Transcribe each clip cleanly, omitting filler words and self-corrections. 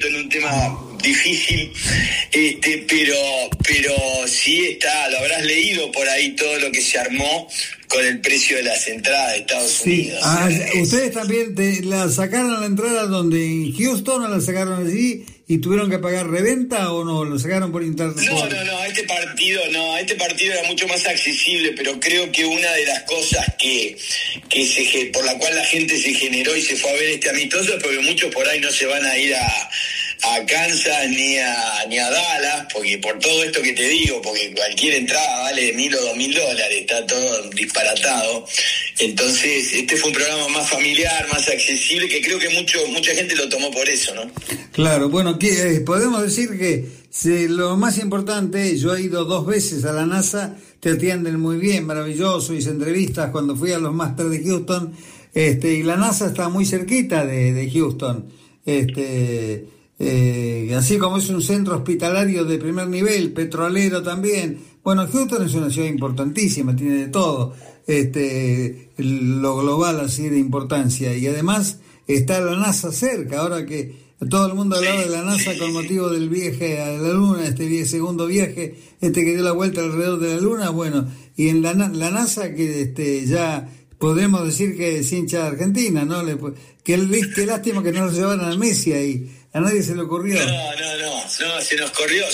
en un tema difícil, pero sí está, lo habrás leído por ahí todo lo que se armó con el precio de las entradas de Estados Unidos. Ustedes también la sacaron la entrada donde en Houston, o la sacaron allí y tuvieron que pagar reventa, o no, lo sacaron por internet. No, este partido era mucho más accesible, pero creo que una de las cosas por la cual la gente se generó y se fue a ver este amistoso es porque muchos por ahí no se van a ir a Kansas ni a Dallas, porque por todo esto que te digo, porque cualquier entrada vale $1,000 o $2,000, está todo disparatado. Entonces este fue un programa más familiar, más accesible, que creo que mucha gente lo tomó por eso, ¿no? Claro, bueno, podemos decir que lo más importante, yo he ido 2 veces a la NASA, te atienden muy bien, maravilloso, hice entrevistas cuando fui a los Masters de Houston, y la NASA está muy cerquita de Houston, así como es un centro hospitalario de primer nivel, petrolero también. Bueno, Houston es una ciudad importantísima, tiene de todo, lo global así de importancia, y además está la NASA cerca, ahora que todo el mundo hablaba de la NASA con motivo del viaje a la Luna, segundo viaje, que dio la vuelta alrededor de la Luna, bueno, y en la NASA que ya podemos decir que es hincha de Argentina, ¿no? Qué lástima que no lo llevaran a Messi ahí. A nadie se le ocurrió. No, se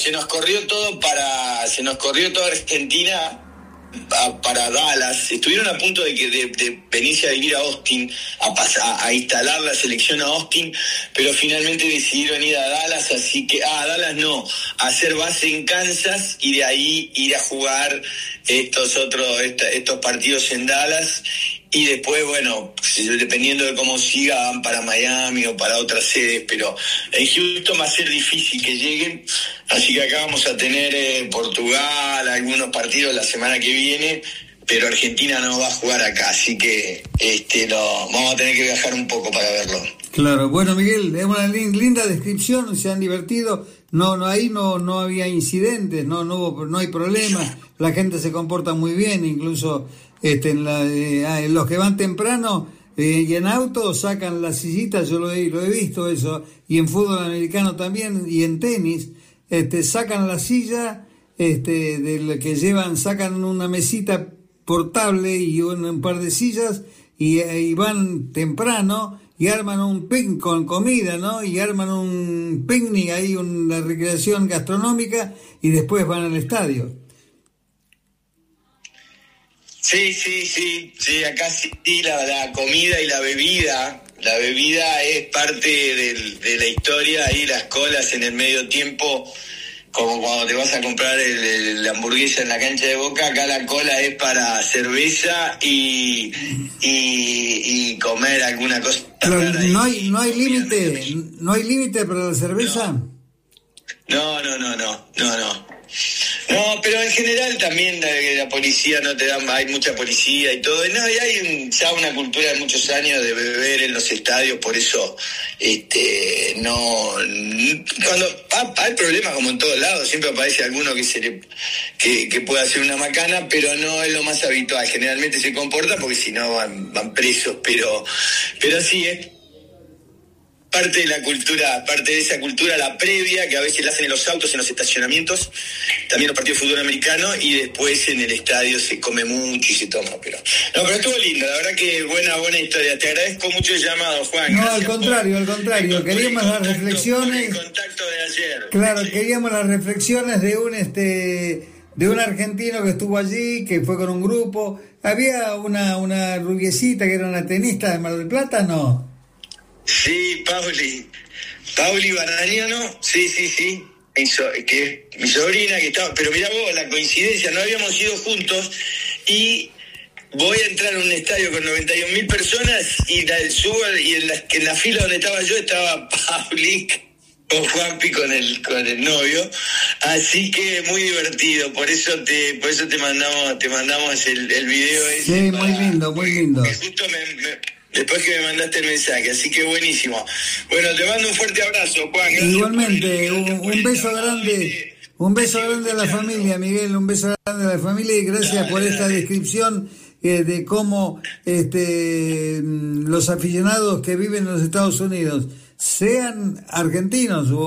nos corrió toda Argentina para Dallas. Estuvieron a punto de venirse a vivir a Austin, a instalar la selección a Austin, pero finalmente decidieron ir a Dallas, así que a hacer base en Kansas y de ahí ir a jugar estos partidos en Dallas. Y después, bueno, dependiendo de cómo siga, van para Miami o para otras sedes, pero en Houston va a ser difícil que lleguen, así que acá vamos a tener Portugal, algunos partidos la semana que viene, pero Argentina no va a jugar acá, así que vamos a tener que viajar un poco para verlo. Claro, bueno, Miguel, es una linda descripción, se han divertido, ahí no había incidentes, no hay problemas, la gente se comporta muy bien, incluso los que van temprano y en auto sacan las sillitas, yo lo he visto eso, y en fútbol americano también, y en tenis, sacan la silla, del que llevan, sacan una mesita portable y un par de sillas, y van temprano, y arman un picnic con comida, ¿no? Y arman un picnic ahí, una recreación gastronómica, y después van al estadio. Sí, acá sí, la comida y la bebida es parte de la historia, ahí las colas en el medio tiempo, como cuando te vas a comprar la hamburguesa en la cancha de Boca, acá la cola es para cerveza y comer alguna cosa. Pero no hay límite para la cerveza. No. No, pero en general también la policía no te da, hay mucha policía y todo, y hay ya una cultura de muchos años de beber en los estadios, por eso cuando hay problemas como en todos lados, siempre aparece alguno que pueda hacer una macana, pero no es lo más habitual, generalmente se comporta porque si no van presos, pero sí es parte de la cultura, parte de esa cultura, la previa, que a veces la hacen en los autos, en los estacionamientos, también los partidos de fútbol americano, y después en el estadio se come mucho y se toma, pero estuvo lindo, la verdad que buena historia. Te agradezco mucho el llamado, Juan. No, al contrario, queríamos las reflexiones. El contacto de ayer. Claro, queríamos las reflexiones de un argentino que estuvo allí, que fue con un grupo. Había una rubiecita que era una tenista de Mar del Plata, ¿no? Sí, Pauli Barañano, sí, que mi sobrina que estaba, pero mirá vos, la coincidencia, no habíamos ido juntos, y voy a entrar a un estadio con 91.000 personas, y en la fila donde estaba yo estaba Pauli con Juanpi, con el novio, así que muy divertido, por eso te mandamos el video ese. Sí, muy lindo. Que justo después que me mandaste el mensaje, así que buenísimo. Bueno, te mando un fuerte abrazo, Juan. Igualmente, un beso grande a la familia, Miguel, un beso grande a la familia, y gracias por esta descripción de cómo los aficionados que viven en los Estados Unidos sean argentinos